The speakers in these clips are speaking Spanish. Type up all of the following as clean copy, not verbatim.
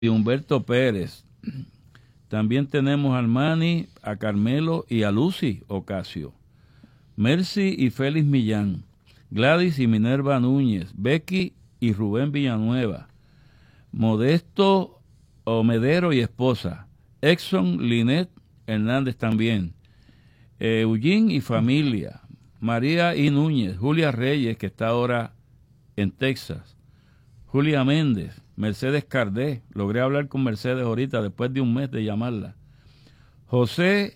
y Humberto Pérez. También tenemos a Armani, a Carmelo y a Lucy Ocasio. Mercy y Félix Millán. Gladys y Minerva Núñez. Becky y Rubén Villanueva. Modesto Medero y esposa. Exxon Linet Hernández también. Eugene y familia. María y Núñez. Julia Reyes, que está ahora en Texas. Julia Méndez. Mercedes Cardé. Logré hablar con Mercedes ahorita después de un mes de llamarla. José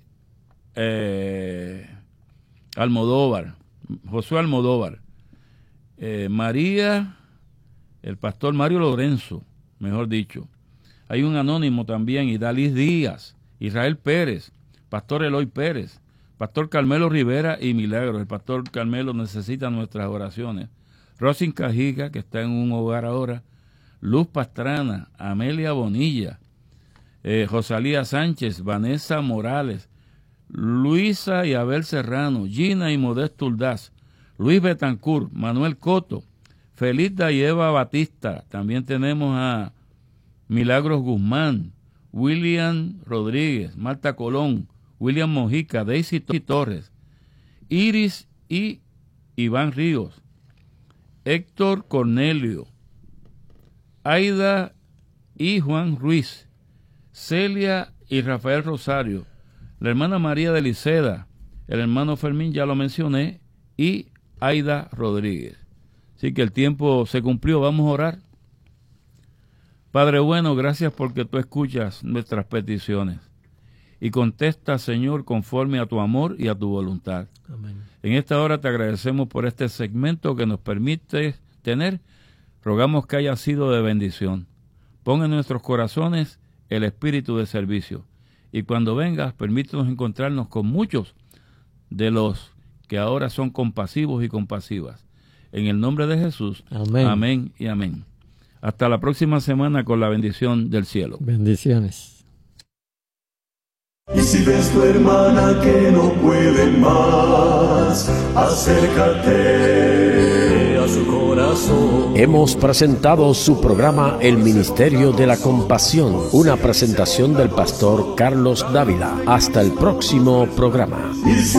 Almodóvar. Josué Almodóvar. María, el pastor Mario Lorenzo, mejor dicho. Hay un anónimo también, Idalis Díaz, Israel Pérez, pastor Eloy Pérez, pastor Carmelo Rivera y Milagros. El pastor Carmelo necesita nuestras oraciones. Rosin Cajiga, que está en un hogar ahora. Luz Pastrana, Amelia Bonilla, Rosalía Sánchez, Vanessa Morales, Luisa y Abel Serrano, Gina y Modesto Uldaz, Luis Betancourt, Manuel Coto, Felita y Eva Batista. También tenemos a Milagros Guzmán, William Rodríguez, Marta Colón, William Mojica, Daisy Torres, Iris y Iván Ríos, Héctor Cornelio, Aida y Juan Ruiz, Celia y Rafael Rosario, la hermana María de Liceda, el hermano Fermín, ya lo mencioné, y Aida Rodríguez. Así que el tiempo se cumplió, vamos a orar. Padre bueno, gracias porque tú escuchas nuestras peticiones y contestas, Señor, conforme a tu amor y a tu voluntad. Amén. En esta hora te agradecemos por este segmento que nos permite tener. Rogamos que haya sido de bendición. Pon en nuestros corazones el espíritu de servicio. Y cuando vengas, permítenos encontrarnos con muchos de los que ahora son compasivos y compasivas. En el nombre de Jesús. Amén. Amén y amén. Hasta la próxima semana con la bendición del cielo. Bendiciones. Y si ves tu hermana que no puede más, acércate a su corazón. Hemos presentado su programa El Ministerio de la Compasión, una presentación del pastor Carlos Dávila. Hasta el próximo programa.